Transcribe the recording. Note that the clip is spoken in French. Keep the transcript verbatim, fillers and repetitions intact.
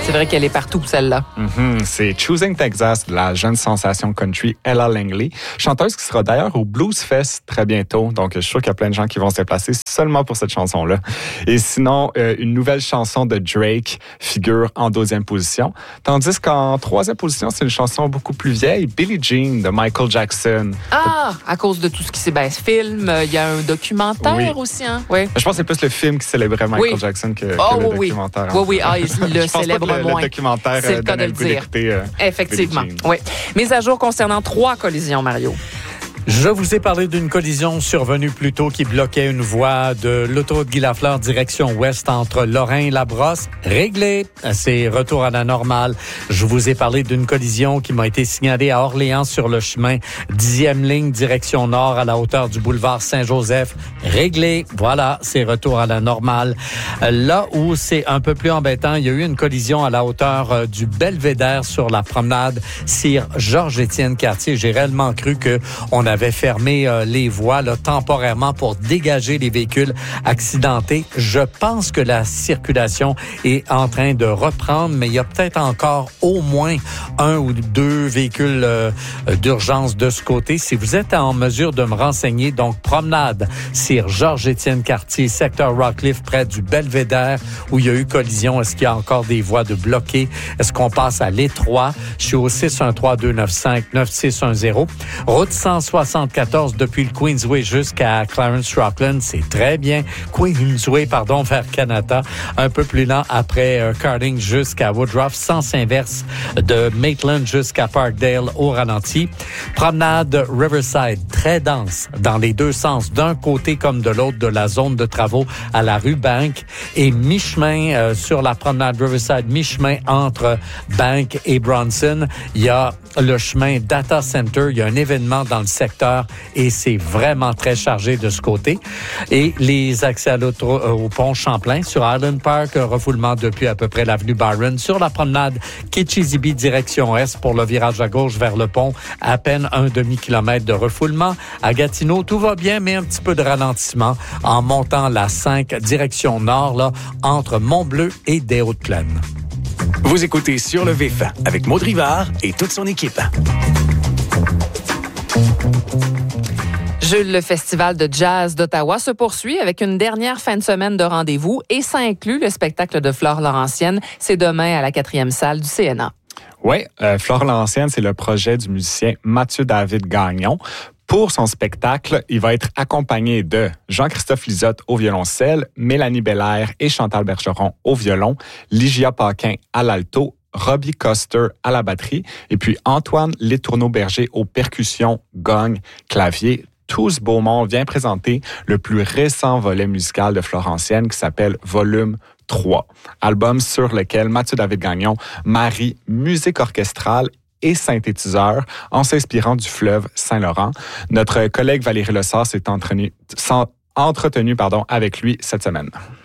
C'est vrai qu'elle est partout, celle-là. Mm-hmm. C'est Choosing Texas, de la jeune sensation country Ella Langley, chanteuse qui sera d'ailleurs au Blues Fest très bientôt. Donc, je suis sûr qu'il y a plein de gens qui vont se déplacer seulement pour cette chanson-là. Et sinon, euh, une nouvelle chanson de Drake figure en deuxième position. Tandis qu'en troisième position, c'est une chanson beaucoup plus vieille, Billie Jean de Michael Jackson. Ah, à cause de tout ce qui s'est... Ben, ce film, il y a un documentaire oui. aussi, hein? Oui. Je pense que c'est plus le film qui célébrait Michael oui. Jackson que, oh, que le oui. documentaire. Oui, oui, ah, il le célèbre le, moins. Le documentaire c'est le cas de le dire. Euh, Effectivement, oui. Mise à jour concernant trois collisions, Mario. Je vous ai parlé d'une collision survenue plus tôt qui bloquait une voie de l'autoroute Guy Lafleur direction ouest entre Lorrain et La Brosse. Réglé, c'est retour à la normale. Je vous ai parlé d'une collision qui m'a été signalée à Orléans sur le chemin dixième ligne direction nord à la hauteur du boulevard Saint-Joseph. Réglé, voilà, c'est retour à la normale. Là où c'est un peu plus embêtant, il y a eu une collision à la hauteur du Belvédère sur la promenade Sir Georges-Étienne Cartier. J'ai réellement cru que on avait avait fermé euh, les voies là, temporairement pour dégager les véhicules accidentés. Je pense que la circulation est en train de reprendre, mais il y a peut-être encore au moins un ou deux véhicules euh, d'urgence de ce côté. Si vous êtes en mesure de me renseigner, donc promenade Sir Georges-Étienne Cartier, secteur Rockcliffe, près du Belvédère, où il y a eu collision. Est-ce qu'il y a encore des voies de bloquées? Est-ce qu'on passe à l'étroit? Je suis au six un trois deux neuf cinq neuf six un zéro. Route cent soixante-quatorze depuis le Queensway jusqu'à Clarence Rockland, c'est très bien. Queensway, pardon, vers Canada, un peu plus lent après euh, Carding jusqu'à Woodruff, sens inverse de Maitland jusqu'à Parkdale au ralenti. Promenade Riverside, très dense dans les deux sens, d'un côté comme de l'autre de la zone de travaux à la rue Bank, et mi-chemin euh, sur la promenade Riverside, mi-chemin entre Bank et Bronson, il y a le chemin Data Center, il y a un événement dans le secteur et c'est vraiment très chargé de ce côté. Et les accès à l'auto, euh, au pont Champlain sur Island Park, un refoulement depuis à peu près l'avenue Byron. Sur la promenade Kitchizibi direction est pour le virage à gauche vers le pont, à peine un demi-kilomètre de refoulement. À Gatineau, tout va bien, mais un petit peu de ralentissement en montant la cinq direction nord, là, entre Mont-Bleu et des Hautes-Plaines. Vous écoutez Sur le Vif avec Maud Rivard et toute son équipe. Jules, le Festival de jazz d'Ottawa se poursuit avec une dernière fin de semaine de rendez-vous et ça inclut le spectacle de Flore Laurentienne. C'est demain à la quatrième salle du C N A. Oui, euh, Flore Laurentienne, c'est le projet du musicien Mathieu-David Gagnon. Pour son spectacle, il va être accompagné de Jean-Christophe Lizotte au violoncelle, Mélanie Belair et Chantal Bergeron au violon, Ligia Paquin à l'alto, Robbie Coster à la batterie et puis Antoine Letourneau-Berger aux percussions, gong, clavier. Tout ce beau monde vient présenter le plus récent volet musical de Florentienne qui s'appelle Volume trois, album sur lequel Mathieu-David Gagnon marie musique orchestrale et synthétiseur en s'inspirant du fleuve Saint-Laurent. Notre collègue Valérie Lessard s'est entretenu, entretenu pardon, avec lui cette semaine.